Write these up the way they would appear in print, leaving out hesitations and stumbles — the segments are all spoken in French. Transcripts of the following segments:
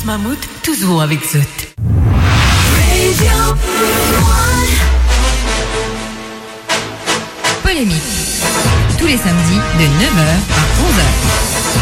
Mammouth, toujours avec Zout. Polémique. Tous les samedis de 9h à 11h.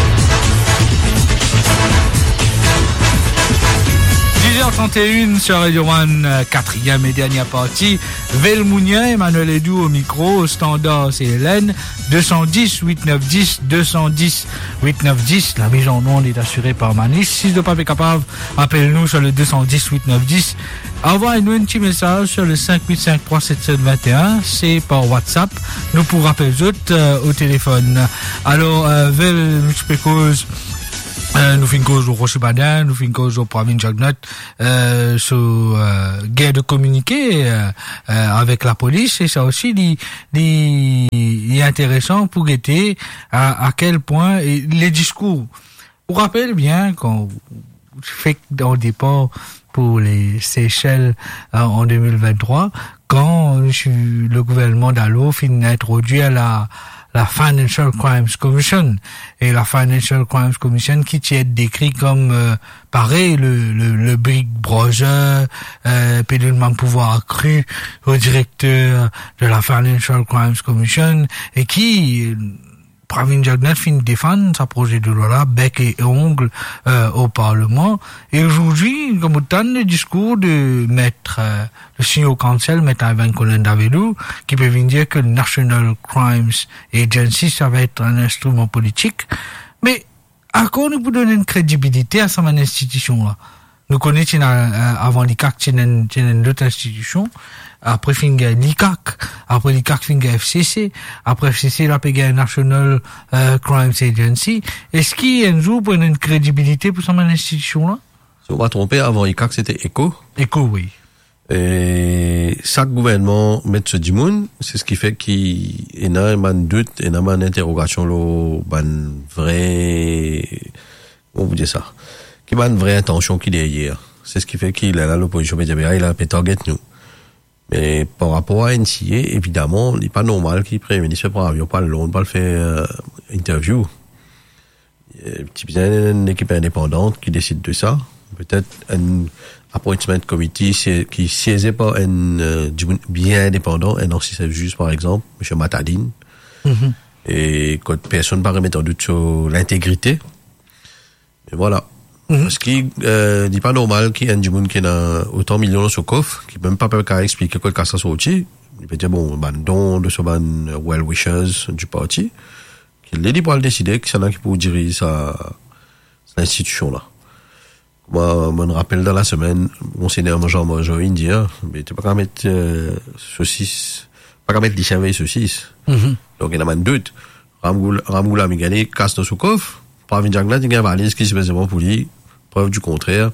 10h31 sur Radio One, quatrième et dernière partie. Velmounien, Emmanuel Edou au micro, au standard c'est Hélène, 210 8910, 210 8910, la mise en onde est assurée par Manis. Si vous n'êtes pas capable, appelez-nous sur le 210 8910. Envoyez-nous un petit message sur le 5853721, c'est par WhatsApp. Nous pour rappeler au téléphone. Alors, Vel, cause. Nous faisons cause au Rocher-Badin, nous faisons cause au Pravin Jagnat sur guerre de communiquer avec la police, et ça aussi est intéressant pour guetter à quel point les discours. On rappelle bien qu'on fait dans le départ pour les Seychelles en 2023, quand le gouvernement d'Allo finit d'introduire la Financial Crimes Commission, et la Financial Crimes Commission qui est décrit comme pareil le Big Brother, pénellement pouvoir accru au directeur de la Financial Crimes Commission, et qui Pravin Jagnat finit défendre sa projet de loi là bec et ongle au Parlement. Et aujourd'hui, comme autant le discours de maître le CEO Council, maître Ivan Colin Davidou, qui peut venir dire que le National Crimes Agency ça va être un instrument politique, mais à quoi nous pouvons donner une crédibilité à cette institution là? Nous connaissons avant l'ICAC une autre institution, après finger l'ICAC, après l'ICAC finger FCC, après FCC la payé National Crimes Agency. Est-ce qu'il y a un jour pour une crédibilité pour cette institution là? Si on va tromper, avant l'ICAC c'était ECHO. ECHO, oui. Et chaque gouvernement met ce dimoun, c'est ce qui fait qu'il y a un doute, il y a une interrogation là, vrai, comment vous dire ça? Qui a une vraie intention qu'il est hier. C'est ce qui fait qu'il est là, l'opposition médiatique, il a un target nous. Mais par rapport à NCA, évidemment, il n'est pas normal qu'il Premier ministre prenne avion, pas le long, pas le faire interview. Typiquement, une équipe indépendante qui décide de ça. Peut-être un appointment committee qui siégeait par un bien indépendant, un ancien juge par exemple, M. Matadine. Mm-hmm. Et quand personne ne paraît mettre en doute sur l'intégrité. Et voilà. Mm-hmm. Parce qu'il n'est pas normal qu'il y ait un monde qui a autant de millions sur le coffre, qui ne peut même pas expliquer quoi le cas ça sorti. Il peut dire, bon, don de ce well wishers du parti, qu'il est libre de décider que c'est là qui peut diriger cette institution-là. Moi, je me rappelle dans la semaine, monseigneur Jean Indien, mais tu peux pas mettre saucisse, pas mettre des et saucisse. Mm-hmm. Donc il y en a même deux. Ramoula Migani casse dans son coffre. Pravin Jagnat, il y a une valise qui se faisait pour lui. Preuve du contraire.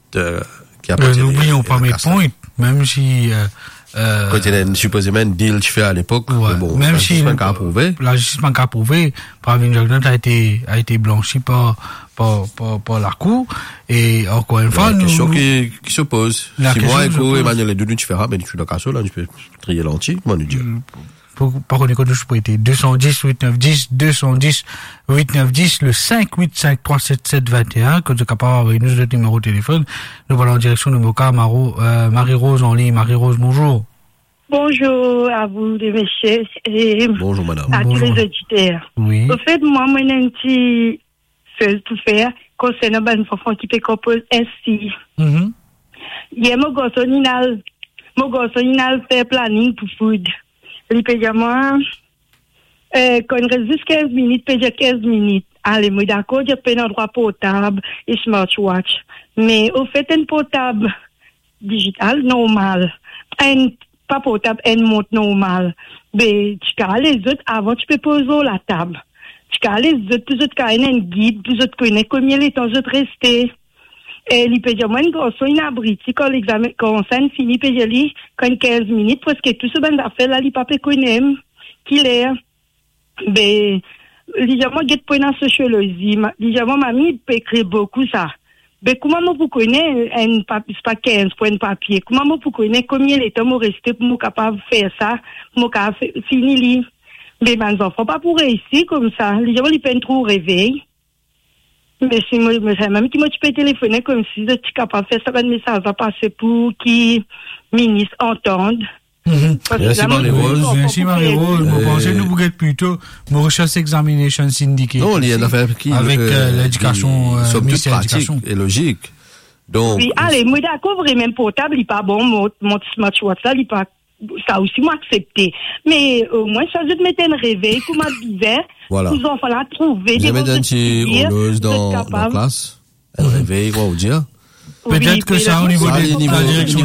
N'oublions pas mes points, même si quand il y a supposément un deal tu fais à l'époque, ouais, bon, même si la justice n'a qu'à prouver, Pravin Jagnat a été blanchi par la cour, et encore une fois, la question qui se pose. Si moi, Emmanuel Edou, tu feras, ben, tu dois casser, là, tu peux trier l'anti, comment nous dire? Par contre, je peux être 210 8910, 210 8910, le 5853721, que tu es capable de nous notre numéro de téléphone. Nous allons en direction de Moka, Marie-Rose en ligne. Marie-Rose, bonjour. Bonjour à vous, les messieurs. Et bonjour, madame. À bonjour. tous les auditeurs. Oui. Au fait, moi, j'ai un petit seul tout faire concernant les enfants qui peut composer SI. Mm-hmm. Hier, mon garçon, il fait planning pour food. Il paye moi, quand il reste juste 15 minutes, paye 15 minutes. Allez, moi, d'accord, je paye un droit portable et smartwatch. Mais, au fait, un portable digital, normal. Pas portable, une montre normale. Mais, tu as les autres, avant, tu peux poser la table. Tu as les autres, plus autres, tu un guide, plus autres, connaissent combien les temps, autres rester. Et il peut dire, moi, un garçon, il abrite. Quand l'examen, quand ça finit, il peut dire, quand 15 minutes, parce que tout ce bande d'affaires, là, il pas connaît, qu'il est. Ben, légèrement, il point en sociologie. Légèrement, mamie, il peut écrire beaucoup ça. Ben, comment vous connaissez un papier, c'est pas 15 points de papier? Comment vous connaissez combien les temps vous restez pour vous capable de faire ça, pour vous capable de finir? Ben, mes enfants, pas pour réussir comme ça. Légèrement, ils peuvent trop réveiller. Mais si moi, même qui tu peux téléphoner comme si je suis capable de faire ça, un message à passer pour qui ministre entende. Merci Marie-Rose. Merci Marie-Rose. Vous pensez nous vous êtes plutôt recherche examination syndiquée. Non, il y a une affaire qui avec l'éducation, ministère de l'éducation et logique. Donc. Oui, allez, moi d'accord, vraiment portable, il pas bon, mon smartwatch là, il pas, ça aussi moi accepté. Mais au moins ça je te mettais un réveil, comme un bizarre. Voilà. Nous enfants là trouver des choses. Vous avez un petit horloge dans la classe. Un réveil, quoi, vous dire. Peut-être que ça au niveau de la direction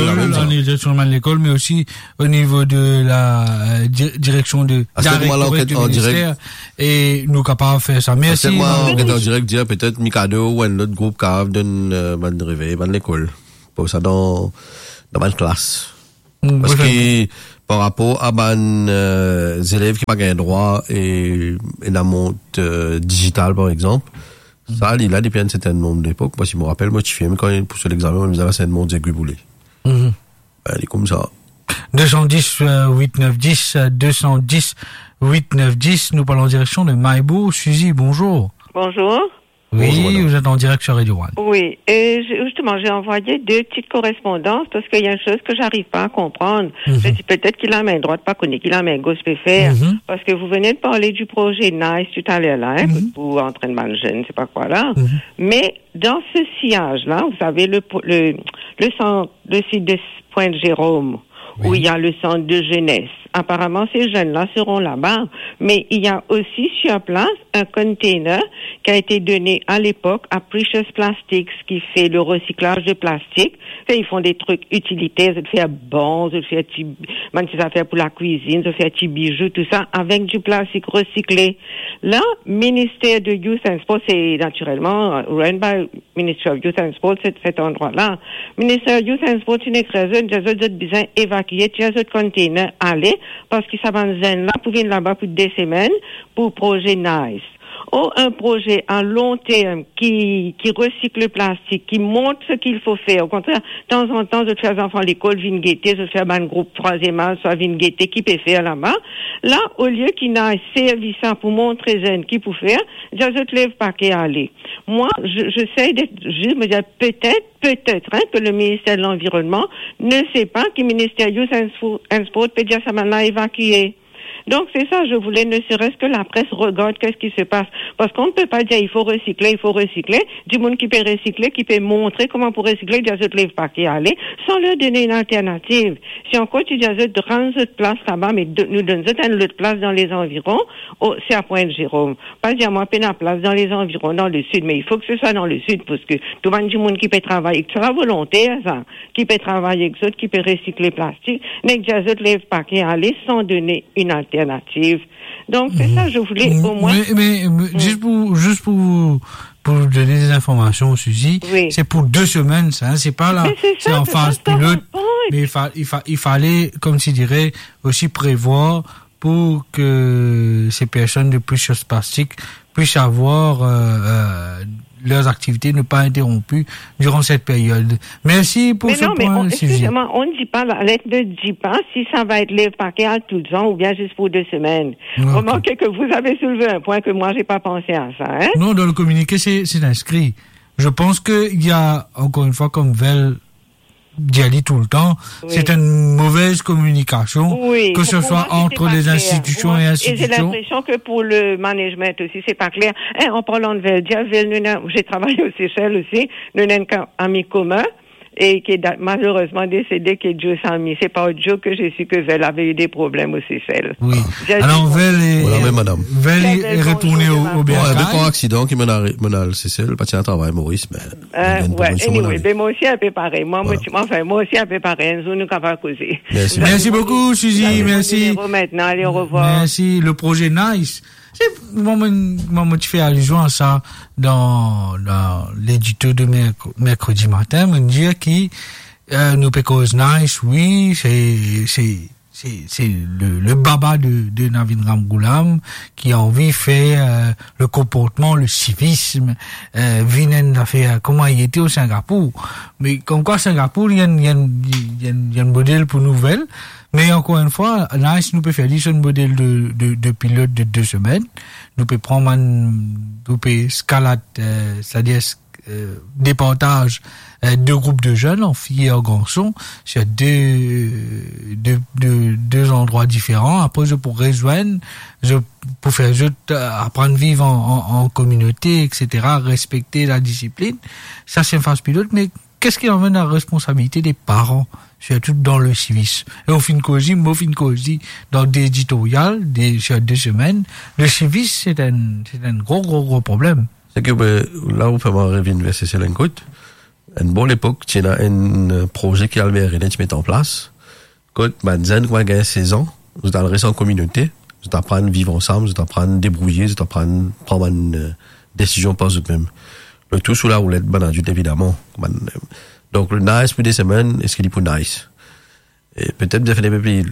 de l'école, mais aussi au niveau de la direction de du ministère, et nous capables de faire ça. Merci. En direct, dire peut-être Mikado ou un autre groupe qui donne un réveil dans l'école. Pour ça dans une classe. Parce que par rapport à des élèves qui n'ont pas droit et la monte digitale par exemple, ça, il a depuis un certain nombre d'époques. Moi, si je me rappelle, moi, quand il pousse l'examen, on me disait, c'est un monde aiguille-boulé. Elle est comme ça. 210 8910 210 8910. Nous parlons en direction de Maïbo. Suzy, bonjour. Bonjour. Oui, bonjour, vous êtes en direct sur Radio One. Oui, et justement, j'ai envoyé 2 petites correspondances parce qu'il y a une chose que j'arrive pas à comprendre. Je dis peut-être qu'il a main droite, pas connu, qu'il a main gauche peut faire. Parce que vous venez de parler du projet NICE tout à l'heure, là, pour entraînement de jeunes, c'est pas quoi, là. Mais dans ce sillage-là, vous savez, le site de Pointe-Jérôme, où il y a le centre de jeunesse. Apparemment, ces jeunes-là seront là-bas. Mais il y a aussi sur place un container qui a été donné à l'époque à Precious Plastics, qui fait le recyclage de plastique. Et ils font des trucs utilitaires, ils font bon, ils font des affaires pour la cuisine, ils font des bijoux, tout ça, avec du plastique recyclé. Là, ministère de Youth and Sport, c'est naturellement run by Ministry of Youth and Sport, cet endroit-là. Ministère de Youth and Sport, tu n'es pas besoin d'évacuer, tu as un container, aller, parce qu'ils savent là pour venir là-bas pour 2 semaines pour projet NICE. Ou un projet à long terme qui recycle le plastique, qui montre ce qu'il faut faire. Au contraire, de temps en temps, je fais les enfants à l'école, viennent guetter, je fais un groupe 3e âge, soit viennent guetter, qui peut faire là-bas. Là, au lieu qu'il n'a servi ça pour montrer jeunes qui peut faire, je te lève pas qu'à aller. Moi, j'essaie d'être juste, me dire peut-être, que le ministère de l'Environnement ne sait pas que le ministère Youth and Sport peut dire ça maintenant évacué. Donc, c'est ça, je voulais, ne serait-ce que la presse regarde qu'est-ce qui se passe. Parce qu'on ne peut pas dire, il faut recycler. Du monde qui peut recycler, qui peut montrer comment pour recycler, dire, je te lève pas qui aller, sans leur donner une alternative. Si on continue à dire, rendre cette place là-bas, mais nous donne une autre place dans les environs, c'est à Pointe-Jérôme. Pas dire, moi, peine à place dans les environs, dans le sud, mais il faut que ce soit dans le sud, parce que tout le monde du monde qui peut travailler, c'est la volontaire, ça, qui peut travailler avec d'autres, qui peut recycler plastique, n'est que je te lève pas qui aller, sans donner une alternative. Donc, c'est ça, je voulais au moins... Mais juste pour vous donner des informations, Suzy, c'est pour 2 semaines, ça, hein, c'est pas là, c'est en phase pilote, mais il fallait, comme tu dirais, aussi prévoir pour que ces personnes de Precious Plastics puissent avoir leurs activités ne pas interrompues durant cette période. Merci pour ce point, excusez-moi, on ne dit pas, la lettre ne dit pas si ça va être le paquet à tout le temps ou bien juste pour 2 semaines. Remarquez que vous avez soulevé un point que moi, j'ai pas pensé à ça, hein? Non, dans le communiqué, c'est inscrit. Je pense qu'il y a, encore une fois, comme Vel d'y aller tout le temps, c'est une mauvaise communication, que ce soit entre les institutions et institutions. Et j'ai l'impression que pour le management aussi, c'est pas clair. En parlant de Vel, j'ai travaillé aux Seychelles aussi, nous avons un ami commun, et qui est malheureusement décédé, qui est Joe Samy. C'est pas Joe que j'ai su que Vel avait eu des problèmes aux Seychelles. Oui. Alors Vel est retourné au Bercail. Avec un accident qui mène à Seychelles, pas à travail, Maurice, mais... moi aussi un peu pareil. Moi aussi un peu pareil. Nous capables de causer. Merci beaucoup, Suzy. Merci. Maintenant, allez, au revoir. Merci. Le projet NICE. Moi, tu fais allusion à ça dans l'édito de mercredi matin, me dire que nous pécose NICE, oui, c'est c'est le baba de Navin Ramgoolam qui a envie de faire le comportement, le civisme. Vinen a fait comment il était au Singapour. Mais comme quoi Singapour, il y a un modèle pour nouvelle. Mais encore une fois, Nice nous peut faire un modèle de pilote de 2 semaines. Nous peut prendre nous peut escalade, c'est-à-dire départage 2 groupes de jeunes, en filles et en garçons, sur deux endroits différents. Après, je pourrais rejoindre, pour faire apprendre à vivre en communauté, etc., respecter la discipline. Ça, c'est une phase pilote, mais qu'est-ce qui emmène la responsabilité des parents, surtout dans le civisme? Et au fin de cause, dans des éditoriales, sur 2 semaines, le civisme, c'est un gros problème. C'est que là, on peut revenir vers ces l'écoute. À une bonne époque, tu as un projet qui a le mérite de mettre en place. Quand Manzen, quand il a 16 ans, vous allez en communauté, vous apprendre à vivre ensemble, vous apprendre à débrouiller, vous apprendre à prendre une décision par vous-même. Le tout sous la roulette, bon adulte, évidemment. Donc, le nice pour des semaines, est-ce qu'il est pour nice? Et peut-être de faire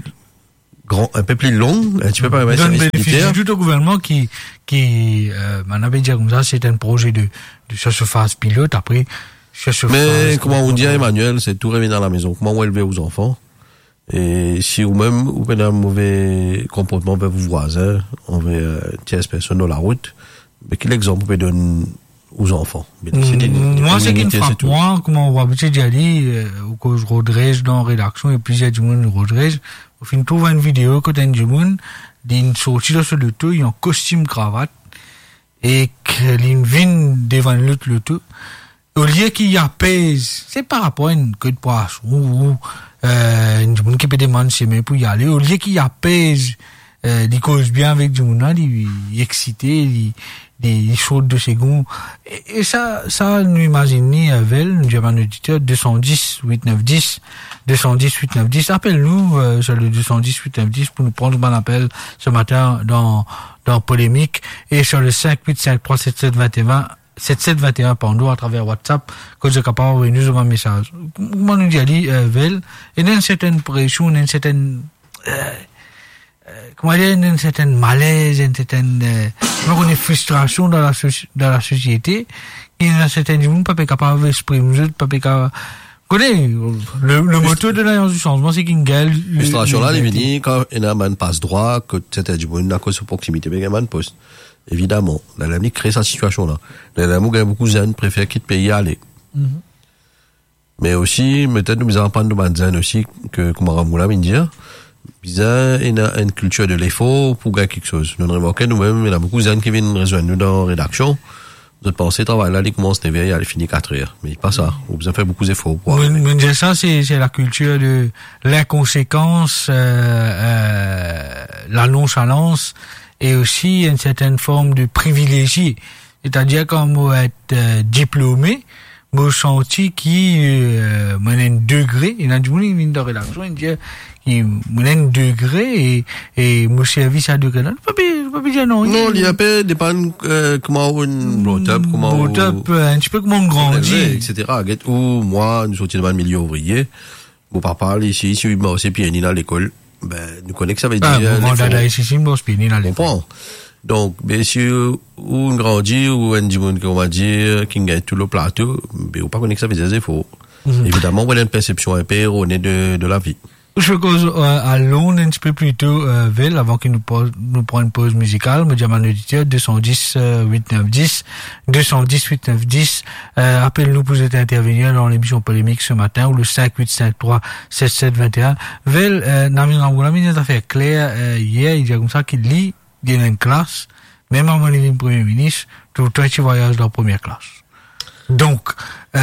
un peu plus long, tu peux pas remettre service militaire. Tout au gouvernement qui m'en avait dit comme ça, c'est un projet de phase pilote, après, mais, comment on dit à Emmanuel, c'est tout revenir dans la maison. Comment on élever aux enfants? Et si vous-même, vous avez un mauvais comportement avec vos voisins, envers tierce personne dans la route, mais quel exemple vous pouvez donner aux enfants? Moi, c'est qui me frappe, moi, comment on va habituer d'y aller, ou que je redresse dans la rédaction, et puis il y a du monde qui redresse. Au fin, trouve une vidéo, quand il y a du monde, d'une sortie de ce loto, il y a un costume cravate, et qu'il vient devant l'autre loto. Au lieu qu'il y apaise, c'est par rapport à une queue de poisson, ou, une monde qui peut demander ses mains pour y aller. Au lieu qu'il apaise, il cause bien avec du monde, il excité, il saute de ses gonds. Et ça, nous imaginons avec, nous avons un auditeur, 210, 8910, 210, 8910. Appelle-nous, sur le 210, 8910 pour nous prendre un appel ce matin dans Polémique, et sur le 5853 7721, 7721 pardon, à travers WhatsApp, que je capable de nous envoyer un message. Comment nous dit Vel, il y a une certaine pression, une certaine comment dire, une certaine malaise, une certaine une frustration dans la société, et il y a certaines gens pas capable d'exprimer, pas capable connaît le moteur de l'alliance du changement, c'est qu'une gueule. Frustration là, il vient quand il y a un passe droit, que c'était du bon, à cause de proximité, mais il y a un poste. Évidemment, l'ami crée sa situation là. L'ami a beaucoup de jeunes préfèrent quitter le pays aller. Mais aussi, peut-être nous allons prendre de jeunes aussi, que, comme Ramgoula vient de dire, il y a une culture de l'effort pour gagner quelque chose. Nous remarquons nous-mêmes, il y a beaucoup de jeunes qui viennent rejoindre nous dans la rédaction. Vous pensez, travail là, il commence 9h, il finit 4h. Mais pas ça. Vous avez fait beaucoup d'efforts pour mais ça, c'est la culture de l'inconséquence, la nonchalance, et aussi une certaine forme de privilégié. C'est-à-dire quand vous êtes diplômé, vous sentez qui m'a un degré, il y a du monde qui vient de rédaction, il dit qu'il m'a un degré et mon service à degré là. Pas dire non. Non, il y a pas dépend comment une blow-up, comment un petit peu comment on grandit, etc. Ou moi, nous sommes dans le milieu ouvrier. Mon papa ici, si il m'a aussi piané à l'école. Ben, nous connaissons que ça veut dire. Donc, bien sûr, ou on grandit, ou un monde, on va dire, qui gagne tout le plateau, mais on pas connaître que ça veut dire des faux. Évidemment, on a une perception un peu erronée de la vie. Je cause à Londres un petit peu plus tôt, Vel, avant qu'il nous prenne une pause musicale, me dit à mon auditeur 210 8910, 210 8910. Appelle-nous pour intervenir dans l'émission Polémique ce matin, ou le 5853 7721. Vel, Navin Ramgoolam, il a fait clair hier, il dit comme ça qu'il lit dans une classe, même avant de devenir Premier ministre, tout le temps tu voyages dans la première classe. Donc,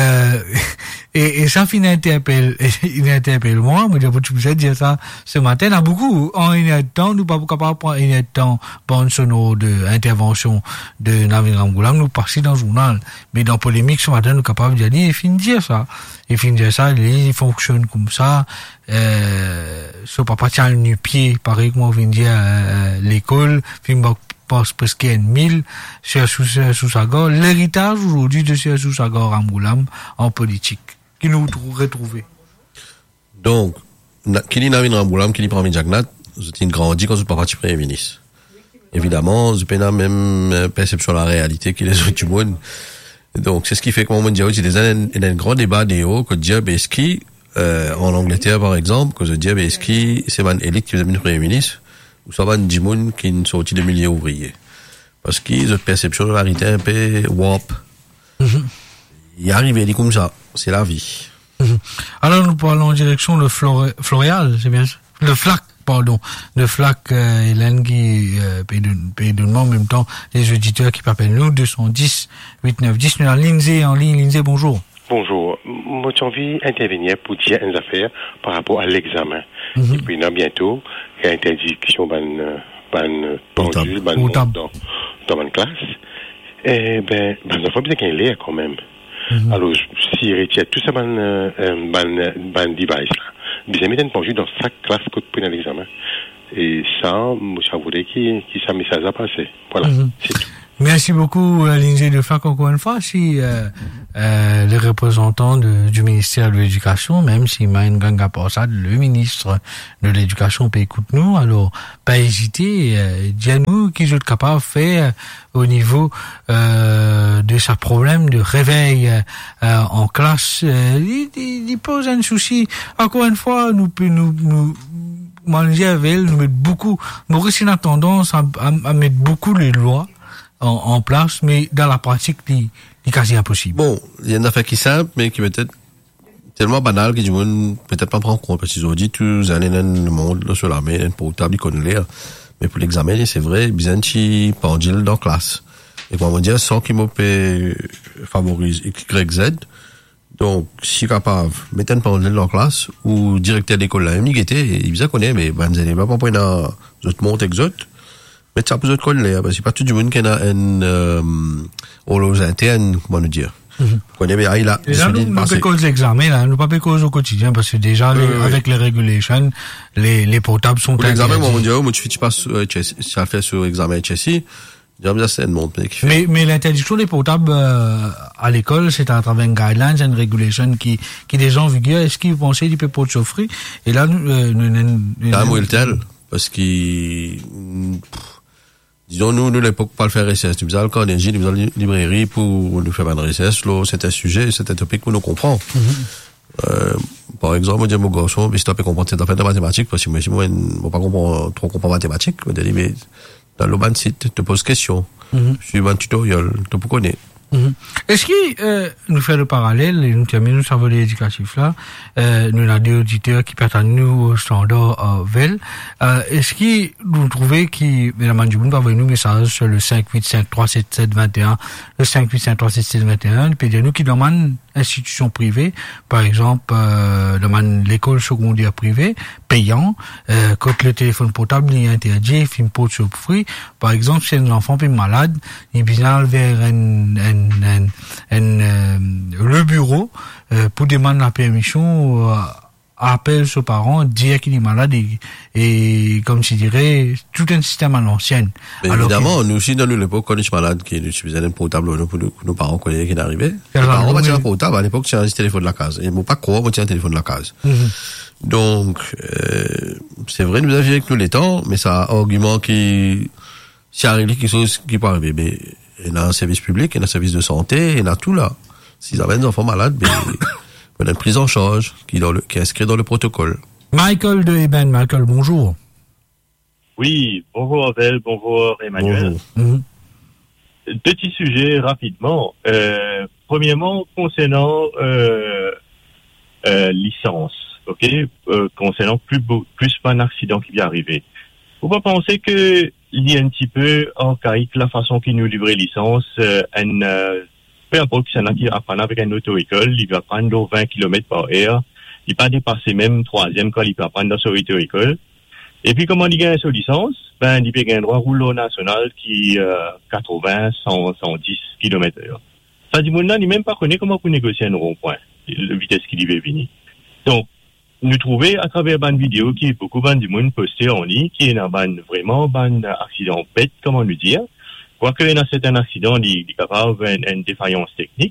et ça, il interpelle moi, me dit, tu peux dire ça ce matin, il y a beaucoup, en une heure de temps, nous pas capable de prendre une heure de temps, bande sonore d'intervention de Navin Ramgoolam, nous passer dans le journal. Mais dans Polémique, ce matin, nous capables de dire, il finit de dire ça. Il fonctionne comme ça, ce papa tient le nu-pied, pareil que moi, on vient de dire, l'école, passe presque à 1000 sous Sagor. L'héritage aujourd'hui de sous Sagor Ramgoolam en politique, qui nous retrouver. Donc, qui n'a une ramboulam, qui prend une jagnat, c'est une grandit quand vous pas parti premier ministre. Évidemment, vous n'avez pas la même perception de la réalité que les autres du monde. Donc, c'est ce qui fait que moi, il y a un grand débat d'EO, que Diab et ski, en Angleterre, par exemple, que Diab et ski, c'est une élite qui est devenu premier ministre, ou ça va un Djimoun qui est sorti de milieux ouvriers. Parce qu'ils ont une perception de la réalité un peu warp. Il arrive, il dit comme ça. C'est la vie. Alors, nous parlons en direction de Floréal, c'est bien ça? Le FLAC, pardon. Le FLAC, Hélène, qui paye de nom en même temps les auditeurs qui m'appellent nous, 210 890. Nous avons Lindsay en ligne. Lindsay, bonjour. Bonjour. Moi, j'ai envie d'intervenir pour dire une affaire par rapport à l'examen. Et puis, là, bientôt, il y a interdiction pendule, dans ma classe. Eh ben, ça fait bien qu'il y ait quand même. Alors, s'il retire tout ça, device, là, bien, mettre une pendule dans chaque classe que tu prends l'examen. Et ça, moi, je voudrais qu'il ça message à passer. Voilà, c'est tout. Merci beaucoup, Lindsay de FLAC, encore une fois. Si les représentants du ministère de l'Éducation, même si Maïn Ganga Porsad, le ministre de l'Éducation, peut écouter nous, alors pas hésiter, dis-nous qu'ils sont capables de faire au niveau de sa problème de réveil en classe. Il pose un souci. Encore une fois, nous manger avec elle, nous mettre beaucoup. Maurice a tendance à mettre beaucoup les lois en place, mais dans la pratique, c'est quasi impossible. Bon, il y a une affaire qui est simple, mais qui peut être tellement banale que du monde peut-être pas prendre compte, parce qu'ils ont dit tous les années dans le monde, sur la main, pour table, ils connaissent lire. Mais pour l'examen, c'est vrai, besoin de pendule dans la classe. Et comment dire, sans qu'ils me favorise XYZ. Donc, si capable, mettre un pendule dans la classe, ou directeur d'école là, il bien connaît, mais, ben, vous allez pas prendre un autre monde exote. Mais ça peut être collé, parce que c'est pas tout le monde qui a une horloge interne, comment nous dire. Qu'on est bien, il a, nous pas cause l'examen, là, nous pas cause au quotidien, parce que déjà, avec les regulations, les portables sont interdits. L'examen, moi, on dit, moi, tu passes sur ça fait sur examen HSI, déjà, c'est un monde, mais l'interdiction des portables, à l'école, c'est à travers une guidelines, une regulation qui déjà en vigueur. Est-ce qu'ils pensaient qu'ils peuvent pas s'offrir? Et là, nous, parce qu'il, disons, nous, l'époque, pas le faire RSS. Nous faisons quand énergie, nous faisons librairie pour nous faire un RSS, là, c'est un sujet, c'est un topic que nous comprenons. Par exemple, on dit à mon garçon, mais si tu peux comprendre cette affaire de mathématiques, parce que moi, je pas trop comprendre mathématiques, on dit, mais, dans le ban site, te pose question. Suivant un tutoriel, tu peux connaître. Est-ce que nous fait le parallèle et nous terminons sur volet éducatif là, nous avons des auditeurs qui permettent nous au standard VEL. Est-ce que nous trouvez que Mesdames du monde va envoyer nous message sur le 58537721, le 58537721, puis dire nous qui demandent institutions privées, par exemple demande l'école secondaire privée payant, quand le téléphone portable est interdit, film pour se offrir. Par exemple, si un enfant est malade, il vient vers le bureau pour demander la permission, appelle ses parents, dire qu'il est malade et comme je dirais, tout un système à l'ancienne. Évidemment, nous aussi, dans l'époque, quand on est malade, qui utilisait un portable, pour nos parents connaissaient qu'il est arrivé. Les parents ont un portable, à l'époque, c'est un téléphone de la case. Ils ne vont pas croire qu'on tient un téléphone de la case. Donc, c'est vrai, nous avions avec nous les temps, mais ça a un argument qui, s'il y a quelque chose qui peut arriver, mais, il y a un service public, il y a un service de santé, il y a tout là. S'ils avaient des enfants malades, ben, il y a une prise en charge qui est inscrite dans le protocole. Michael de Eben, Michael, bonjour. Oui, bonjour Abel, bonjour Emmanuel. Bonjour. Petit sujet rapidement. Premièrement, concernant licence, ok, concernant plus un accident qui vient arriver. Faut pas penser que il y a un petit peu archaïque la façon qu'il nous livrait licence. Peu importe que c'est un qui apprend avec une auto-école, il va prendre 20 km par heure. Il pas dépasser même troisième quand il peut apprendre dans son auto-école. Et puis, comment il gagne sa licence? Ben, il peut gagner un droit rouleau national qui, 80, 100, 110 km heure. Ça dit, mon n'a même pas connu comment pour négocier un rond-point, la vitesse qu'il y veut venir. Donc, nous trouver à travers une vidéo qui est beaucoup du monde posté en ligne, qui est vraiment un accident bête, comment nous dire. Quoique il y a certains accidents, il est capable d'une défaillance technique.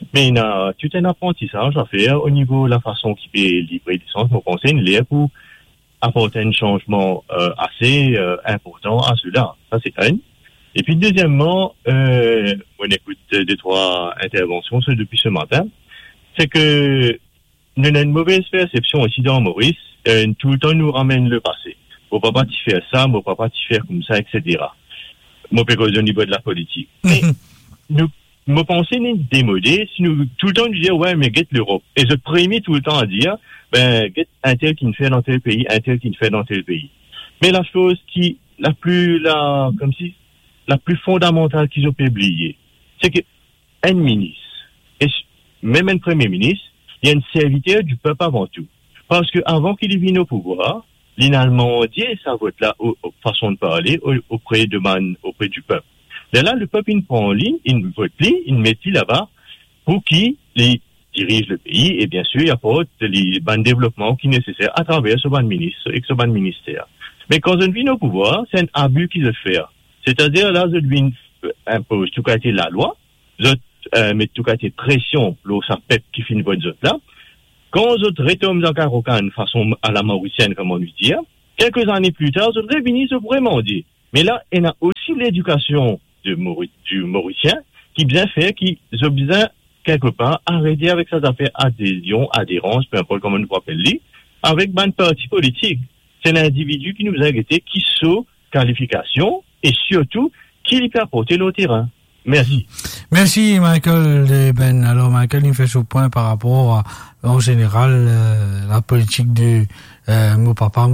Mais il y a tout un apprentissage à faire au niveau de la façon qui peut livrer licence. Nous pensons qu'il pour apporter un changement assez important à cela. Ça, c'est un. Et puis, deuxièmement, on écoute 2-3 interventions depuis ce matin. C'est que nous avons une mauvaise perception aussi dans Maurice. Tout le temps, nous ramène le passé. Mon papa, tu fais ça, mon papa, tu fais comme ça, etc. Mon père, au niveau de la politique. Mais nos pensées n'est démodée. Si nous, tout le temps, nous disons, ouais, mais guette l'Europe. Et je prémets tout le temps à dire, guette un tel qui ne fait dans tel pays, un tel qui ne fait dans tel pays. Mais la chose qui, la plus fondamentale qu'ils ont oublié, c'est que un ministre, et même un premier ministre, il y a une serviteur du peuple avant tout. Parce que avant qu'il vienne au pouvoir, l'Allemand dit sa vote là, façon de parler, auprès du peuple. Et là, le peuple, il prend en ligne, il vote, il met là-bas, pour qu'il dirige le pays, et bien sûr, il apporte les bons développements qui sont nécessaires à travers ce bon ministre et ce bon ministère. Mais quand on vient au pouvoir, c'est un abus qu'ils veulent faire. C'est-à-dire, là, je viens impose tout cas la loi, je mets tout cas pression, là, ça pète qui finit votre autres là. Quand je retombent en Carocan, façon à la mauricienne, comme on lui dit, quelques années plus tard, je reviens vraiment dire. Mais là, il y a aussi l'éducation du Mauricien qui bien fait, qui a besoin, quelque part, arrêter avec ses affaires adhérence, peu importe comment on peut appeler, avec un parti politique. C'est l'individu qui nous a arrêté, qui saut qualification et surtout, qui lui peut apporter le terrain. Merci. Merci, Michael. Alors, Michael, il fait ce point par rapport à, en général, la politique de mon papa,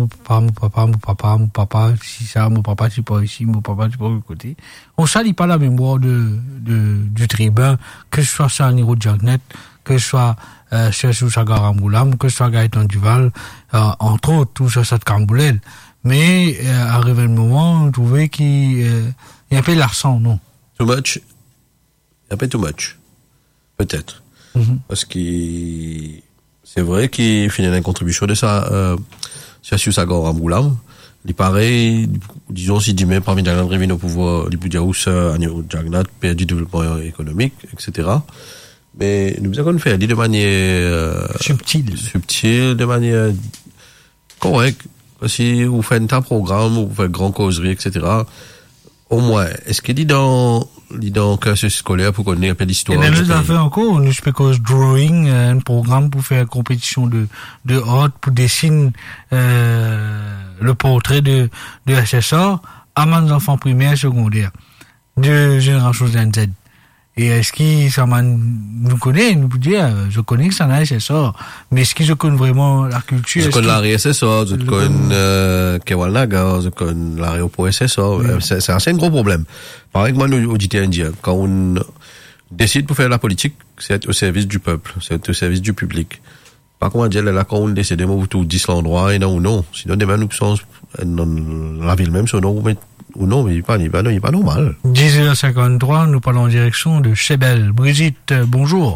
si ça, mon papa, c'est pas ici, mon papa, c'est pas l'autre côté. On salit pas la mémoire du tribun, que ce soit Saniro Jagnet, que ce soit Cherchou Sagara Moulam, que ce soit Gaëtan Duval, entre autres, tout ça, de Camboulel. Mais, arrivé le moment, on trouvait qu'il y a un peu l'argent, non? Too much. Un peu too much. Peut-être. Parce que c'est vrai qu'il finit une contribution de ça, Cherchou Sagara Moulam. Il paraît, disons, si Dimé, parmi les gens qui au pouvoir, il peut dire où ça, Jagnat, perd du développement économique, etc. Mais nous avons fait de manière subtile, de manière correcte. Si vous faites un programme, vous faites grand causerie, etc. Au moins, est-ce qu'il dit dans cursus scolaire pour connaître un peu l'histoire? Et nous avons fait encore, nous faisons drawing, un programme pour faire une compétition de hôtes, pour dessiner, le portrait de SSR à mes enfants primaires et secondaires, de génération Z. Et est-ce que ça nous connaît, nous peut dire, je connais que ça n'a SSR, mais est-ce que je connais vraiment la culture? Je connais l'arrêt SSR, je connais Kewal Naga, je connais l'arrêt au SSR, c'est un gros problème. Par exemple, nous, auditeurs indiens, quand on décide pour faire la politique, c'est au service du peuple, c'est au service du public. Par contre, là, quand on décide, vous tout 10 l'endroit, et non ou non. Sinon, demain, nous sommes dans la ville même, sur non, ou non, mais il n'est pas normal. 10h53, nous parlons en direction de Chebel. Brigitte, bonjour.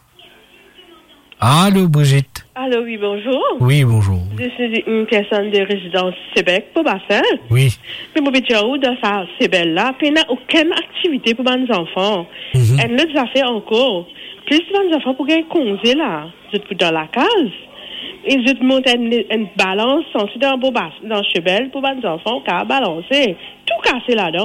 Allô, Brigitte. Allô, oui, bonjour. Oui, bonjour. Je suis une personne de résidence Québec pour Bassin. Oui. Mais mon petit où dans sa Chebel-là, il n'y a aucune activité pour les enfants. Et nous avons fait encore. Plus les enfants pour gagner congé là, je te dans la case. Et je te monte une balance ensuite dans Chebel pour les enfants qui a balancé. Tout cassé là-dedans.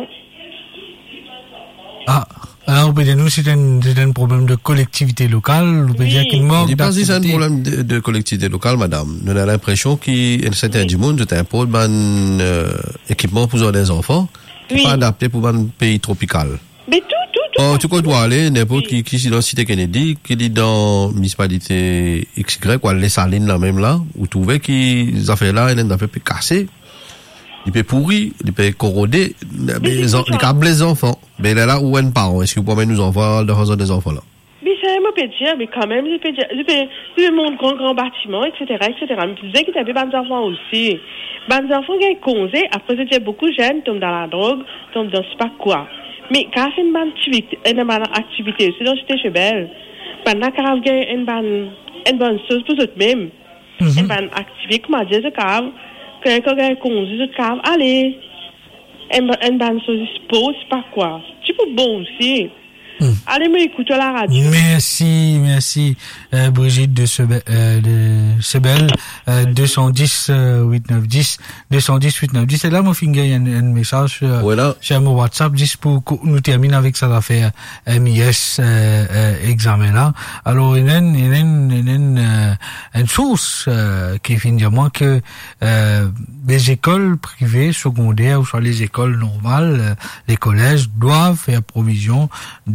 Ah, alors nous c'est un problème de collectivité locale. Vous pouvez dire qu'il manque. Je pense que c'est un problème de collectivité locale, madame. Nous avons l'impression qu'il y a certains du monde qui imposent un équipement pour les enfants qui n'est pas adapté pour un pays tropical. Mais tout. Oh, tu dois aller, n'importe qui est dans la cité Kennedy, qui est dans la municipalité XY, quoi, les salines là même là, où tu vois qu'ils affaires là, ils ont affaires peu cassées, ils peuvent pourrir, ils peuvent corroder, ils câblent les enfants. Mais là où on parle, est-ce que vous pouvez nous enfants, dans des enfants là? Mais ça, je peux dire, mais quand même, je peux monter grand bâtiment, etc. Mais tu disais qu'il y avait des enfants aussi. Les enfants qui ont congé, après, c'était beaucoup de jeunes, tombent dans la drogue, tombent dans je sais pas quoi. Mais quand c'est une bonne activité, c'est dans cette Chebel, pendant qu'on a une bonne chose pour eux-mêmes, une bonne activité, comment dire, c'est quand quelqu'un a congé, c'est quand allez, une bonne chose, sport, c'est pas quoi. C'est pas bon aussi. Allez m'écouter la radio. Merci, Brigitte de Sebel, 210 8910, 210 8910. Et là, mon finger, un message sur mon WhatsApp, juste pour nous terminer avec cette affaire MIS examen là. Alors, il y a une source qui finit dire moi que les écoles privées secondaires ou soit les écoles normales, les collèges doivent faire provision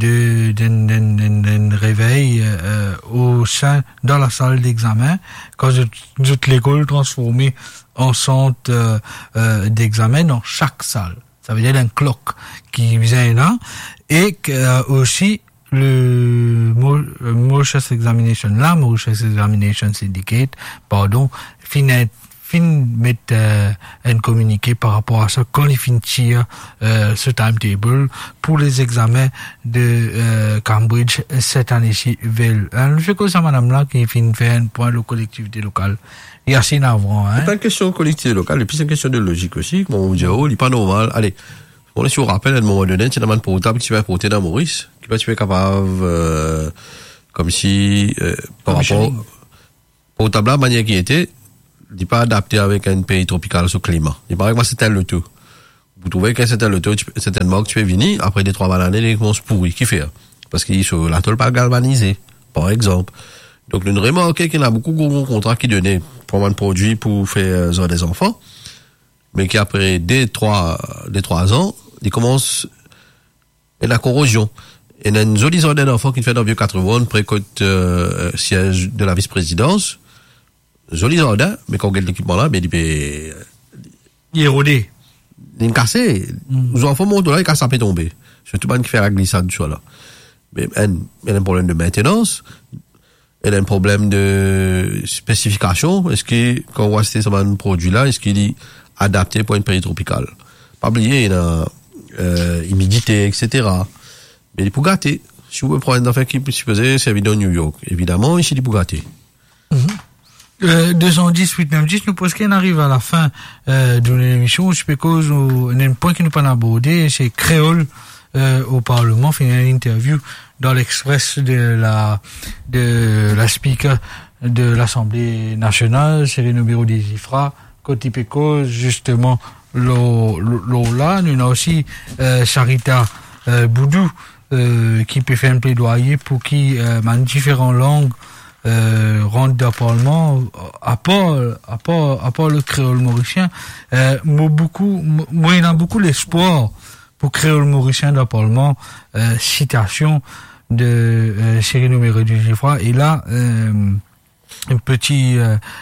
d'un réveil au sein dans la salle d'examen quand toute l'école transformée en centre d'examen dans chaque salle. Ça veut dire un clock qui vient là et aussi le Mauritius Examination Syndicate, mettre un communiqué par rapport à ça quand ils finissent ce timetable pour les examens de Cambridge cette année-ci. Je fais que ça, madame là, qui finit faire un point de collectivité locale. Il y a assez avant, hein. C'est pas une question de collectivité locale, et puis c'est une question de logique aussi. Bon, on dit, il n'est pas normal. Allez, on est sur rappel à un moment donné, tu as un portable qui va porter dans Maurice, qui va être capable, comme si, par rapport, portable là, manière qui était, il n'est pas adapté avec un pays tropical sur le climat. Il paraît que c'était le tout. Vous trouvez que c'était le tout, certainement que tu es venu, après des 3 bananes, ils commencent pourris. Qui fait? Parce qu'il sur l'atoll pas galvanisé, par exemple. Donc, nous remarquons qu'il y a beaucoup de contrats qui donnaient pour un produit pour faire des enfants, mais qu'après des 3 ans, il commence la corrosion. Il y a une jolie zone d'enfants qui fait dans le vieux 80, près côté siège de la vice-présidence. Joli jardin, mais quand on regarde l'équipement là, il est érodé. Il est cassé. Les enfants montent là, ils cassent, ça peut tomber. C'est tout le monde qui fait la glissade sur là. Mais il y a un problème de maintenance, il y a un problème de spécification. Est-ce que, quand on voit ce produit là, est-ce qu'il est adapté pour une pays tropicale? Pas oublier, il y a humidité, etc. Mais il est pour gâter. Si vous pouvez prendre une affaire qui peut se faisait, c'est évident New York. Évidemment, ici, il est pour gâter. 210 890 nous parce qu'on arrive à la fin de l'émission. Je peux cause un point qui nous pas abordé, c'est créole au Parlement. Fait une interview dans l'Express de la speaker de l'Assemblée nationale, c'est le numéro des IFRA, côté Pécose, justement là. Nous avons aussi Charita Boudou qui peut faire un plaidoyer pour qui en différentes langues rentre dans le Parlement, à part le créole mauricien, moi, il y a beaucoup l'espoir pour créole mauricien dans le Parlement, citation de série numéro du Gifra, et là, une petite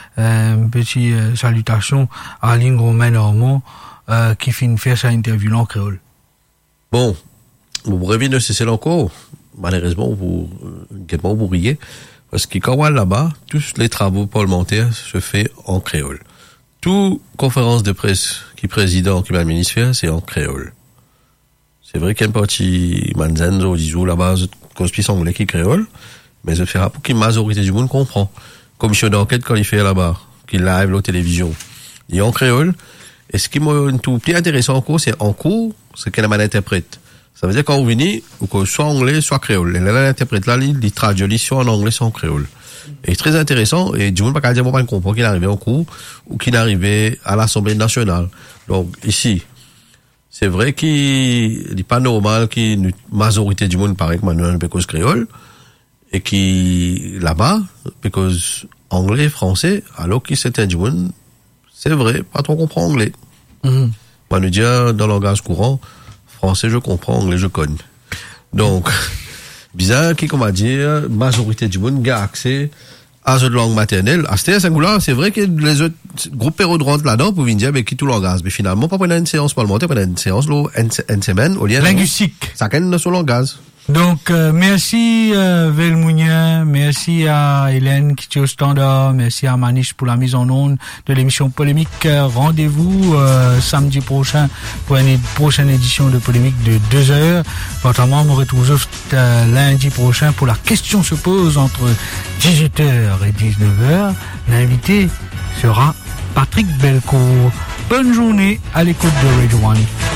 salutation à Aline Romain Normand, qui finit faire sa interview en créole. Bon, vous pourrez ne cesser encore, malheureusement, vous riez. Parce que quand on va là-bas, tous les travaux parlementaires se fait en créole. Toute conférence de presse qui président, qui ministère, c'est en créole. C'est vrai qu'il y a une partie manzanzo, disons, là-bas, conspice anglais qui créole, mais je ferai pour que la majorité du monde comprend. Commission d'enquête, quand il fait là-bas, qu'il live la télévision, il est en créole. Et ce qui m'a tout plus intéressant encore, c'est en cours, c'est qu'elle interprète. Ça veut dire quand on vient, ou que soit anglais, soit créole. Et là, l'interprète là, il traduit soit en anglais, soit en créole. Et c'est très intéressant, et du monde pas qu'à dire, moi, pas comprendre qu'il est arrivé en cours, ou qu'il est arrivé à l'Assemblée nationale. Donc, ici, c'est vrai qu'il n'est pas normal qu'une majorité du monde paraît que Manuel Pécose créole, et qui, là-bas, Pécose anglais, français, alors que c'était du monde, c'est vrai, pas trop comprend anglais. Moi, nous dire, dans le langage courant, français, je comprends, anglais, je connais. Donc, bizarre, qu'on va dire, majorité du monde a accès à cette langue maternelle. À ce là c'est vrai que les autres groupes pérodrontes là-dedans pour venir dire, mais qui tout langage. Mais finalement, pas pendant une séance parlementaire, pendant une séance, une semaine, au lieu de linguistique. Ça canne sur langage. Donc, merci Velmounien, merci à Hélène qui est au standard, merci à Manish pour la mise en onde de l'émission Polémique. Rendez-vous samedi prochain pour une prochaine édition de Polémique de 2 heures. Notamment, on me retrouve lundi prochain pour la question se pose entre 18h et 19h. L'invité sera Patrick Belcourt. Bonne journée à l'écoute de Radio One.